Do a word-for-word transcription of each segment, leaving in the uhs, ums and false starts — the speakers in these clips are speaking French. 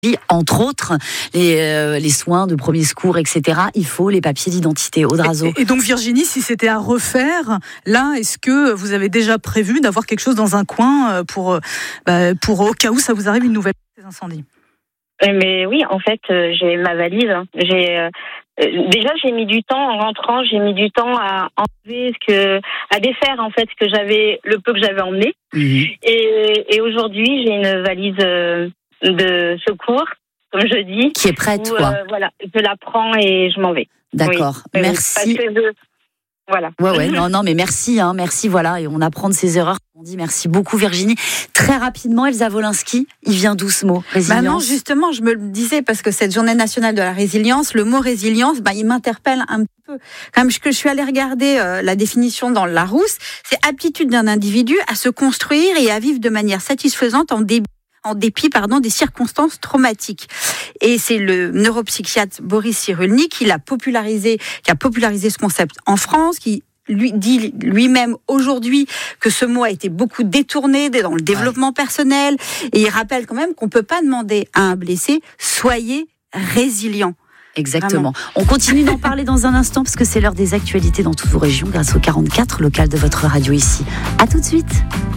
Entre autres, les, euh, les soins de premier secours, et cetera. Il faut les papiers d'identité. Audrazo. Et, et donc Virginie, si c'était à refaire, là, est-ce que vous avez déjà prévu d'avoir quelque chose dans un coin pour, bah, pour au cas où ça vous arrive une nouvelle fois, ces incendies? Mais oui, en fait, euh, j'ai ma valise. J'ai euh, déjà j'ai mis du temps en rentrant. J'ai mis du temps à enlever ce que, à défaire en fait ce que j'avais, le peu que j'avais emmené. Mmh. Et, et aujourd'hui, j'ai une valise euh, de secours, comme je dis, qui est prête, où, quoi. Euh, voilà, je la prends et je m'en vais. D'accord. Oui. Merci. Parce que je... Voilà. Ouais, ouais, non, non, mais merci, hein, merci, voilà, et on apprend de ses erreurs. On dit merci beaucoup, Virginie. Très rapidement, Elsa Wolinski, il vient d'où ce mot, résilience? Bah non, justement, je me le disais, parce que cette journée nationale de la résilience, le mot résilience, bah, il m'interpelle un petit peu. Comme je, que je suis allée regarder euh, la définition dans le Larousse, c'est aptitude d'un individu à se construire et à vivre de manière satisfaisante en début. en dépit pardon, des circonstances traumatiques. Et c'est le neuropsychiatre Boris Cyrulnik qui l'a popularisé, qui a popularisé ce concept en France, qui lui dit lui-même aujourd'hui que ce mot a été beaucoup détourné dans le développement ouais. personnel. Et il rappelle quand même qu'on ne peut pas demander à un blessé « soyez résilient ». Exactement. Vraiment. On continue d'en parler dans un instant parce que c'est l'heure des actualités dans toutes vos régions grâce au quarante-quatre local de votre radio ici. À tout de suite.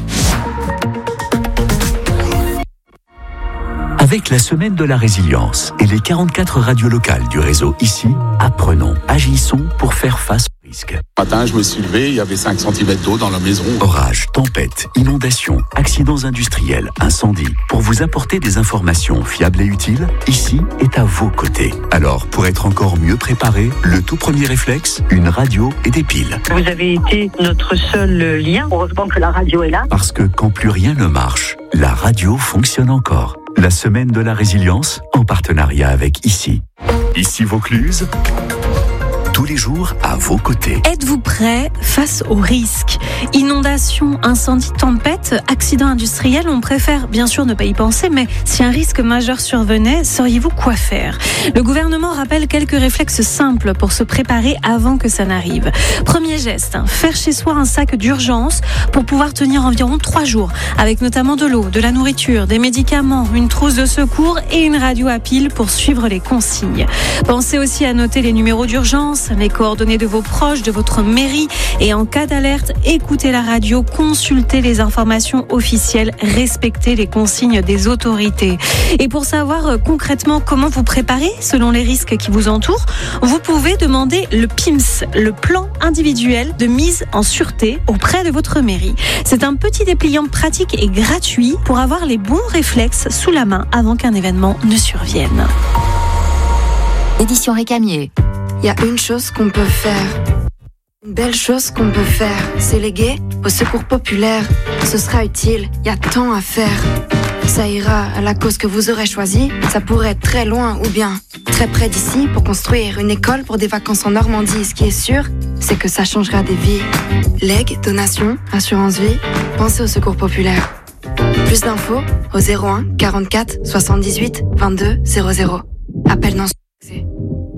Avec la semaine de la résilience et les quarante-quatre radios locales du réseau ici, apprenons, agissons pour faire face aux risques. Ce matin, je me suis levé, il y avait cinq centimètres d'eau dans la maison. Orages, tempêtes, inondations, accidents industriels, incendies. Pour vous apporter des informations fiables et utiles, ici est à vos côtés. Alors, pour être encore mieux préparé, le tout premier réflexe, une radio et des piles. Vous avez été notre seul lien. Heureusement que la radio est là. Parce que quand plus rien ne marche, la radio fonctionne encore. La semaine de la résilience, en partenariat avec Ici. Ici Vaucluse, tous les jours à vos côtés. Êtes-vous prêts face aux risques? Inondations, incendies, tempêtes, accidents industriels, on préfère bien sûr ne pas y penser, mais si un risque majeur survenait, sauriez-vous quoi faire? Le gouvernement rappelle quelques réflexes simples pour se préparer avant que ça n'arrive. Premier geste, faire chez soi un sac d'urgence pour pouvoir tenir environ trois jours, avec notamment de l'eau, de la nourriture, des médicaments, une trousse de secours et une radio à pile pour suivre les consignes. Pensez aussi à noter les numéros d'urgence, les coordonnées de vos proches, de votre mairie, et en cas d'alerte, écoutez la radio, consultez les informations officielles, respectez les consignes des autorités. Et pour savoir euh, concrètement comment vous préparer selon les risques qui vous entourent, vous pouvez demander le P I M S, le plan individuel de mise en sûreté auprès de votre mairie. C'est un petit dépliant pratique et gratuit pour avoir les bons réflexes sous la main avant qu'un événement ne survienne. Édition Récamier. Il y a une chose qu'on peut faire, une belle chose qu'on peut faire, c'est léguer au secours populaire. Ce sera utile, il y a tant à faire. Ça ira à la cause que vous aurez choisie, ça pourrait être très loin ou bien très près d'ici pour construire une école pour des vacances en Normandie. Ce qui est sûr, c'est que ça changera des vies. Legs, donations, assurance vie, pensez au secours populaire. Plus d'infos au zéro un quarante-quatre soixante-dix-huit vingt-deux zéro zéro. Appel non